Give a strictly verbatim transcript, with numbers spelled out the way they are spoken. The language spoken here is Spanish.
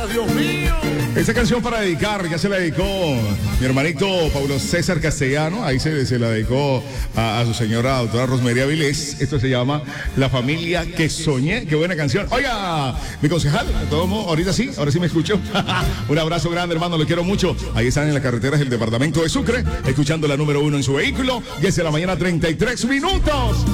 Dios mío. Esta canción para dedicar, ya se la dedicó mi hermanito Paulo César Castellano, ahí se, se la dedicó a, a su señora doctora Rosmería Vilés. Esto se llama La Familia que Soñé. Qué buena canción. Oiga, mi concejal, de todo modo, ahorita sí, ahora sí me escucho. Un abrazo grande, hermano, lo quiero mucho. Ahí están en las carreteras del departamento de Sucre, escuchando la número uno en su vehículo. diez de la mañana, treinta y tres minutos.